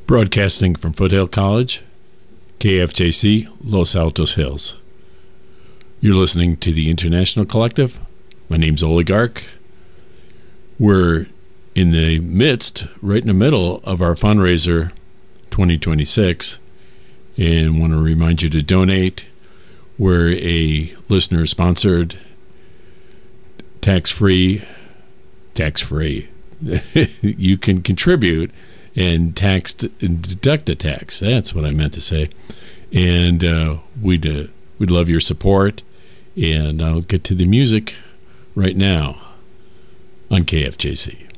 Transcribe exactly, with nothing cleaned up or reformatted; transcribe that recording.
Broadcasting from Foothill College, K F J C, Los Altos Hills. You're listening to the International Collective. My name's Oligarch. We're in the midst, right in the middle of our fundraiser twenty twenty-six, and want to remind you to donate. We're a listener-sponsored, tax-free, tax-free. You can contribute and tax and deduct the tax. That's what I meant to say. And uh, we'd uh, we'd love your support. And I'll get to the music right now on K F J C.